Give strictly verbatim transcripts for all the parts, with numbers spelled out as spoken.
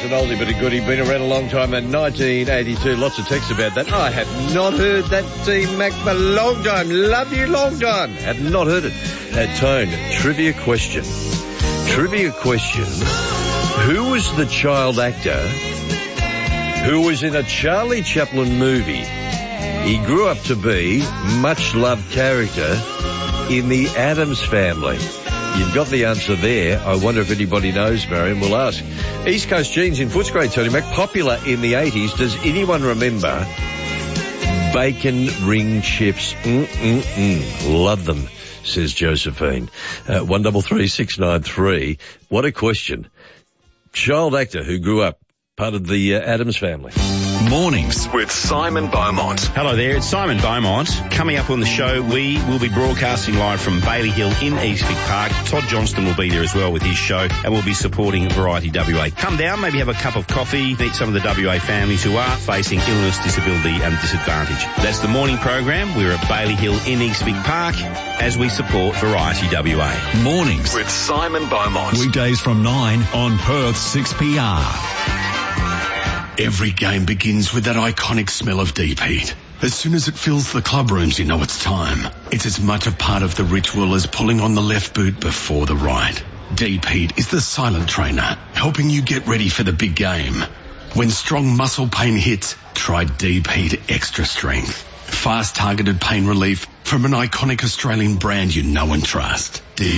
an oldie but a goodie, been around a long time, in nineteen eighty-two. Lots of texts about that. I have not heard that T-Mac for a long time. Love you, long time. Have not heard it. Uh, Tone, trivia question. Trivia question. Who was the child actor who was in a Charlie Chaplin movie? He grew up to be much-loved character in the Addams Family. You've got the answer there. I wonder if anybody knows, Marion. We'll ask. East Coast Jeans in Footscray, Tony Mac, popular in the eighties. Does anyone remember bacon ring chips? Mm-mm-mm. Love them, says Josephine. Uh, one double three six nine three. What a question. Child actor who grew up part of the uh, Addams Family. Mornings with Simon Beaumont. Hello there, it's Simon Beaumont. Coming up on the show, we will be broadcasting live from Bailey Hill in Eastwick Park. Todd Johnston will be there as well with his show, and we'll be supporting Variety W A. Come down, maybe have a cup of coffee, meet some of the W A families who are facing illness, disability and disadvantage. That's the morning program. We're at Bailey Hill in Eastwick Park as we support Variety W A. Mornings with Simon Beaumont. Weekdays from nine on Perth six P R. Every game begins with that iconic smell of deep heat. As soon as it fills the club rooms, you know it's time. It's as much a part of the ritual as pulling on the left boot before the right. Deep heat is the silent trainer, helping you get ready for the big game. When strong muscle pain hits, try Deep Heat Extra Strength. Fast targeted pain relief from an iconic Australian brand you know and trust. Deep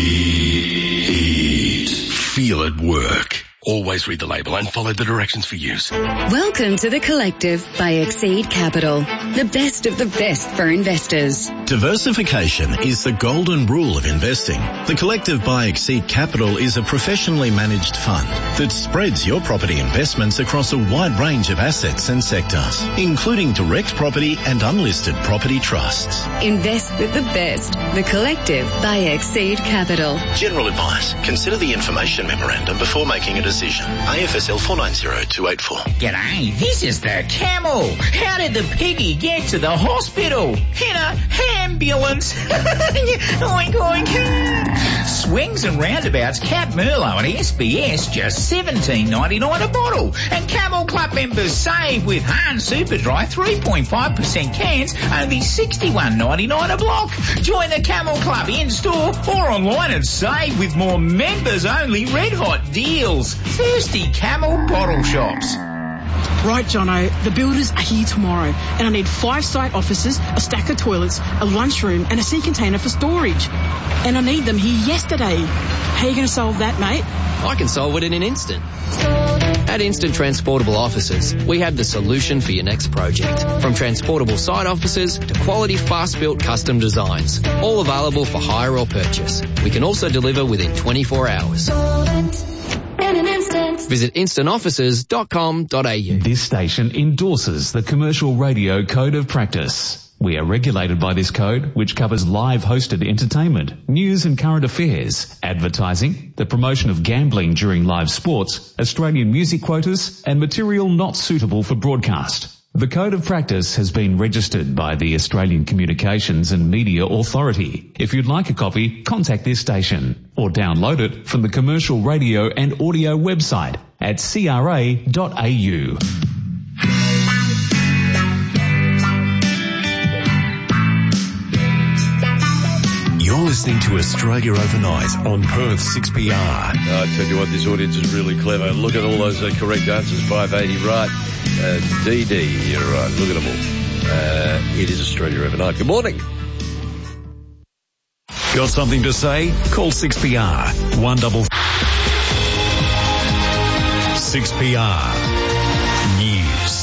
Heat. Feel it work. Always read the label and follow the directions for use. Welcome to The Collective by Exceed Capital, the best of the best for investors. Diversification is the golden rule of investing. The Collective by Exceed Capital is a professionally managed fund that spreads your property investments across a wide range of assets and sectors, including direct property and unlisted property trusts. Invest with the best. The Collective by Exceed Capital. General advice. Consider the information memorandum before making a decision. A F S L four nine zero two eight four. G'day, this is the Camel. How did the piggy get to the hospital? In a ambulance. Oink, oink. Swings and roundabouts, Cap Merlot and S B S, just seventeen ninety-nine a bottle. And Camel Club members save with Hahn Superdry three point five percent cans, only sixty-one ninety-nine a block. Join the Camel Club in-store or online and save with more members-only red-hot deals. Thirsty Camel bottle shops. Right, Jono, the builders are here tomorrow and I need five site offices, a stack of toilets, a lunchroom and a sea container for storage. And I need them here yesterday. How are you going to solve that, mate? I can solve it in an instant. At Instant Transportable Offices, we have the solution for your next project. From transportable site offices to quality fast-built custom designs, all available for hire or purchase. We can also deliver within twenty-four hours. Visit instant offices dot com dot a u. This station endorses the Commercial Radio Code of Practice. We are regulated by this code, which covers live hosted entertainment, news and current affairs, advertising, the promotion of gambling during live sports, Australian music quotas, and material not suitable for broadcast. The Code of Practice has been registered by the Australian Communications and Media Authority. If you'd like a copy, contact this station or download it from the Commercial Radio and Audio website at c r a dot a u. You're listening to Australia Overnight on Perth six P R. I tell you what, this audience is really clever. Look at all those uh, correct answers. five eighty right. Uh, D D, you're right. Look at them all. Uh, it is Australia Overnight. Good morning. Got something to say? Call six P R. One double six P R News.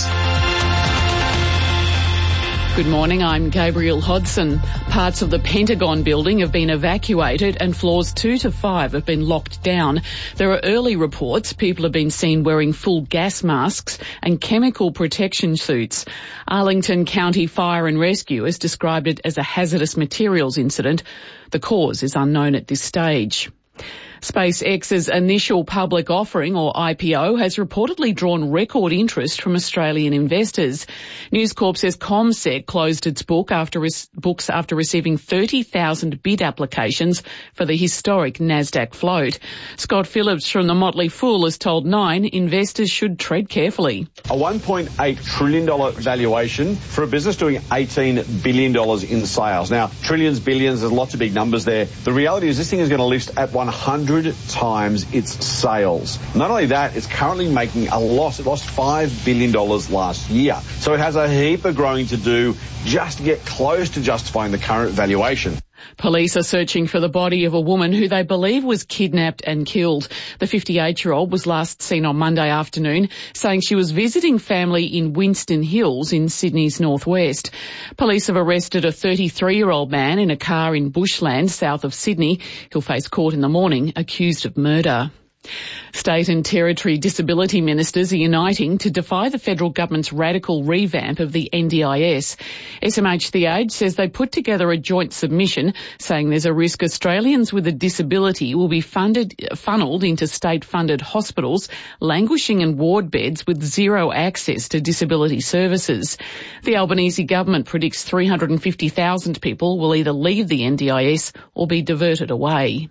Good morning, I'm Gabrielle Hodson. Parts of the Pentagon building have been evacuated and floors two to five have been locked down. There are early reports people have been seen wearing full gas masks and chemical protection suits. Arlington County Fire and Rescue has described it as a hazardous materials incident. The cause is unknown at this stage. SpaceX's initial public offering, or I P O, has reportedly drawn record interest from Australian investors. News Corp says CommSec closed its book after res- books after receiving thirty thousand bid applications for the historic Nasdaq float. Scott Phillips from the Motley Fool has told Nine investors should tread carefully. A one point eight trillion dollars valuation for a business doing eighteen billion dollars in sales. Now, trillions, billions, there's lots of big numbers there. The reality is this thing is going to list at one hundred times its sales. Not only that, it's currently making a loss. It lost five billion dollars last year. So it has a heap of growing to do just to get close to justifying the current valuation. Police are searching for the body of a woman who they believe was kidnapped and killed. The fifty-eight-year-old was last seen on Monday afternoon, saying she was visiting family in Winston Hills in Sydney's northwest. Police have arrested a thirty-three-year-old man in a car in Bushland, south of Sydney. He'll face court in the morning, accused of murder. State and Territory disability ministers are uniting to defy the federal government's radical revamp of the N D I S. S M H The Age says they put together a joint submission saying there's a risk Australians with a disability will be funded, funneled into state-funded hospitals, languishing in ward beds with zero access to disability services. The Albanese government predicts three hundred fifty thousand people will either leave the N D I S or be diverted away.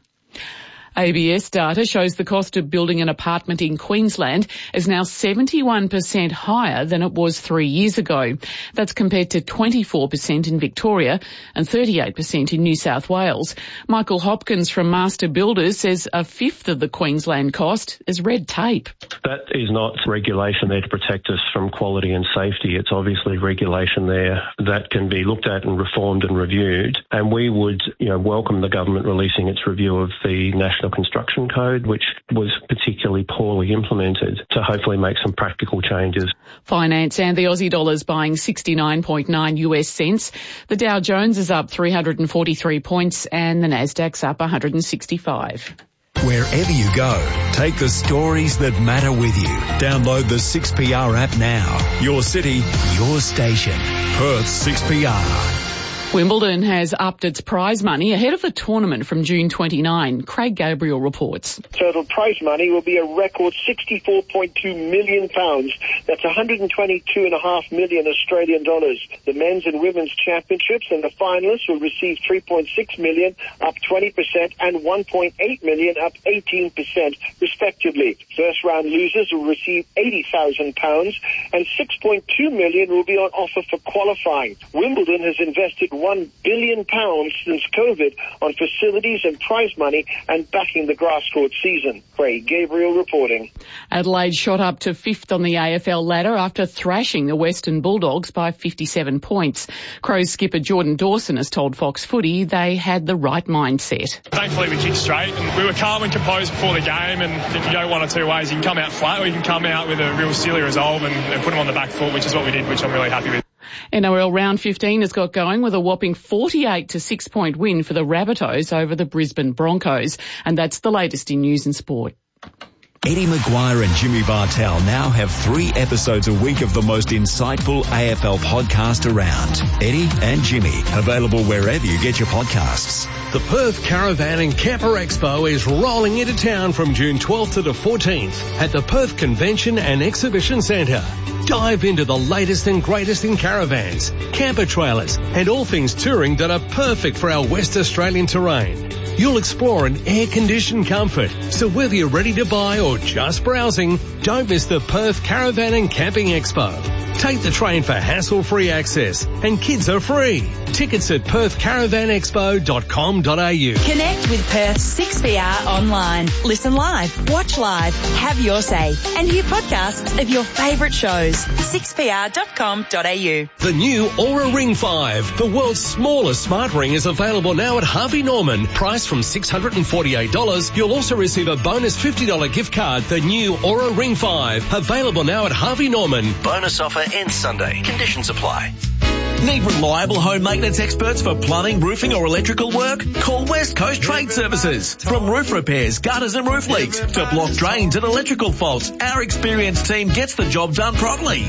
A B S data shows the cost of building an apartment in Queensland is now seventy-one percent higher than it was three years ago. That's compared to twenty-four percent in Victoria and thirty-eight percent in New South Wales. Michael Hopkins from Master Builders says a fifth of the Queensland cost is red tape. That is not regulation there to protect us from quality and safety. It's obviously regulation there that can be looked at and reformed and reviewed. And we would, you know, welcome the government releasing its review of the National Construction Code, which was particularly poorly implemented, to hopefully make some practical changes. Finance and the Aussie dollar's buying sixty-nine point nine U S cents. The Dow Jones is up three hundred forty-three points and the Nasdaq's up one hundred sixty-five. Wherever you go, take the stories that matter with you. Download the six P R app now. Your city, your station. Perth six P R. Wimbledon has upped its prize money ahead of the tournament from June twenty-ninth. Craig Gabriel reports. Total prize money will be a record sixty-four point two million pounds. That's one hundred twenty-two point five million Australian dollars. The men's and women's championships and the finalists will receive three point six million, up twenty percent, and one point eight million, up eighteen percent, respectively. First round losers will receive eighty thousand pounds, and six point two million will be on offer for qualifying. Wimbledon has invested one billion pounds since COVID on facilities and prize money and backing the grass court season. Craig Gabriel reporting. Adelaide shot up to fifth on the A F L ladder after thrashing the Western Bulldogs by fifty-seven points. Crows skipper Jordan Dawson has told Fox Footy they had the right mindset. Thankfully we kicked straight and we were calm and composed before the game, and if you go one or two ways you can come out flat or you can come out with a real silly resolve and, and put them on the back foot, which is what we did, which I'm really happy with. N R L round fifteen has got going with a whopping forty-eight to six point win for the Rabbitohs over the Brisbane Broncos. And that's the latest in news and sport. Eddie Maguire and Jimmy Bartell now have three episodes a week of the most insightful A F L podcast around. Eddie and Jimmy, available wherever you get your podcasts. The Perth Caravan and Camper Expo is rolling into town from June twelfth to the fourteenth at the Perth Convention and Exhibition Centre. Dive into the latest and greatest in caravans, camper trailers, and all things touring that are perfect for our West Australian terrain. You'll explore in air-conditioned comfort, so whether you're ready to buy or just browsing, don't miss the Perth Caravan and Camping Expo. Take the train for hassle-free access, and kids are free. Tickets at perth caravan expo dot com dot a u. Connect with Perth six P R online. Listen live, watch live, have your say, and hear podcasts of your favourite shows. six p r dot com dot a u. The new Aura Ring five, the world's smallest smart ring, is available now at Harvey Norman. Priced from six hundred forty-eight dollars, you'll also receive a bonus fifty dollars gift card. The new Aura Ring five, available now at Harvey Norman. Bonus offer ends Sunday. Conditions apply. Need reliable home maintenance experts for plumbing, roofing or electrical work? Call West Coast Trade Services. From roof repairs, gutters and roof leaks to block drains and electrical faults, our experienced team gets the job done properly.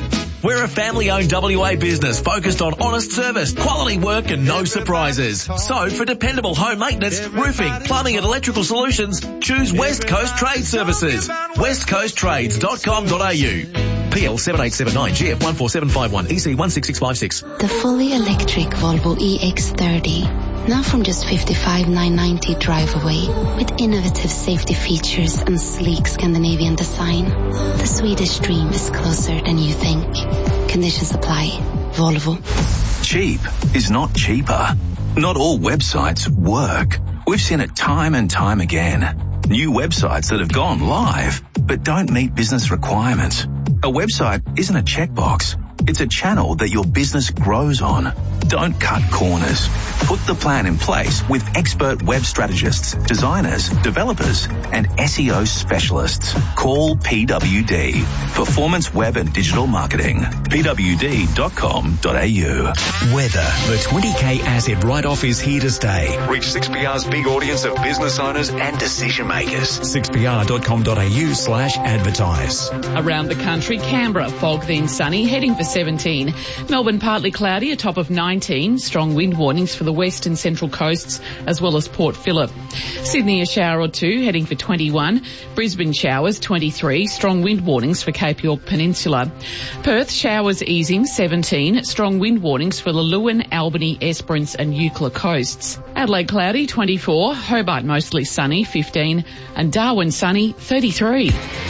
We're a family-owned W A business focused on honest service, quality work and no surprises. So for dependable home maintenance, roofing, plumbing and electrical solutions, choose West Coast Trade Services. west coast trades dot com dot a u. P L seven eight seven nine G F one four seven five one E C one six six five six. The fully electric Volvo E X thirty. Now from just fifty-five thousand nine hundred ninety drive away, with innovative safety features and sleek Scandinavian design. The Swedish dream is closer than you think. Conditions apply. Volvo. Cheap is not cheaper. Not all websites work. We've seen it time and time again. New websites that have gone live, but don't meet business requirements. A website isn't a checkbox. It's a channel that your business grows on. Don't cut corners. Put the plan in place with expert web strategists, designers, developers, and S E O specialists. Call P W D, Performance Web and Digital Marketing. P W D dot com dot a u. Weather. The twenty K asset write-off is here to stay. Reach six P R's big audience of business owners and decision makers. six P R dot com dot a u slash advertise. Around the country, Canberra, fog then sunny, heading for seventeen. Melbourne, partly cloudy, a top of nineteen. Strong wind warnings for the west and central coasts, as well as Port Phillip. Sydney, a shower or two, heading for twenty-one. Brisbane, showers, twenty-three. Strong wind warnings for Cape York Peninsula. Perth, showers easing, seventeen. Strong wind warnings for the Lewin, Albany, Esperance and Eucla coasts. Adelaide, cloudy, twenty-four. Hobart, mostly sunny, fifteen. And Darwin, sunny, thirty-three.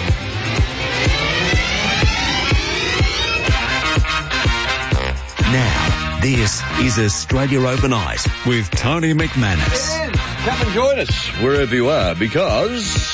Now, this is Australia Overnight with Tony McManus. Come and join us wherever you are, because